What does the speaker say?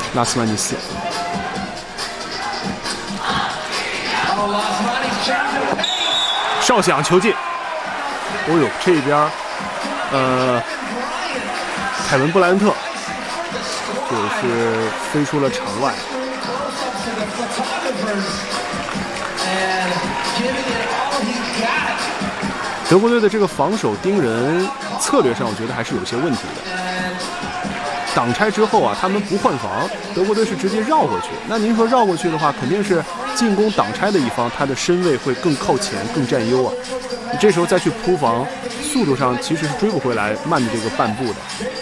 拉斯曼尼斯。哨响球进。哦呦，这边凯文布莱恩特这也是飞出了场外。德国队的这个防守盯人策略上，我觉得还是有些问题的。挡拆之后啊，他们不换防，德国队是直接绕过去。那您说绕过去的话，肯定是进攻挡拆的一方，他的身位会更靠前，更占优啊。你这时候再去扑防，速度上其实是追不回来慢的这个半步的。